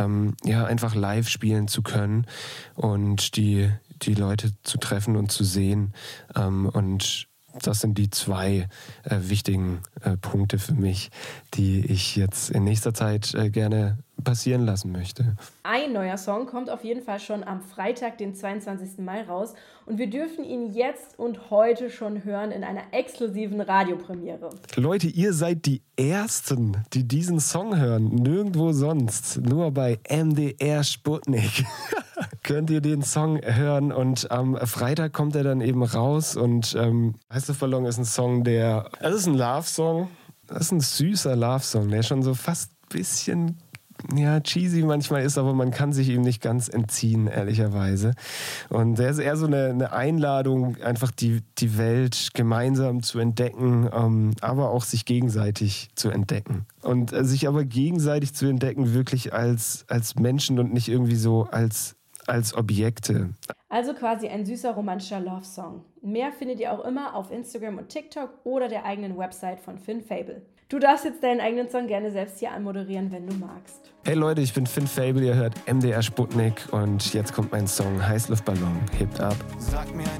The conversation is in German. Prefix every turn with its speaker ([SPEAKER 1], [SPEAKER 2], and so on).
[SPEAKER 1] einfach live spielen zu können und die Leute zu treffen und zu sehen. Und das sind die zwei wichtigen Punkte für mich, die ich jetzt in nächster Zeit gerne passieren lassen möchte.
[SPEAKER 2] Ein neuer Song kommt auf jeden Fall schon am Freitag, den 22. Mai raus und wir dürfen ihn jetzt und heute schon hören in einer exklusiven Radiopremiere.
[SPEAKER 1] Leute, ihr seid die Ersten, die diesen Song hören, nirgendwo sonst, nur bei MDR Sputnik. Könnt ihr den Song hören und am Freitag kommt er dann eben raus und Heißluftballon ist ein Song, das ist ein Love-Song, das ist ein süßer Love-Song, der schon so fast ein bisschen cheesy manchmal ist, aber man kann sich ihm nicht ganz entziehen, ehrlicherweise. Und der ist eher so eine Einladung, einfach die Welt gemeinsam zu entdecken, aber auch sich gegenseitig zu entdecken. Und sich aber gegenseitig zu entdecken, wirklich als Menschen und nicht irgendwie so als Objekte.
[SPEAKER 2] Also quasi ein süßer romantischer Love-Song. Mehr findet ihr auch immer auf Instagram und TikTok oder der eigenen Website von Finn Fable. Du darfst jetzt deinen eigenen Song gerne selbst hier anmoderieren, wenn du magst.
[SPEAKER 1] Hey Leute, ich bin Finn Fable, ihr hört MDR Sputnik und jetzt kommt mein Song Heißluftballon, hebt ab. Sag mir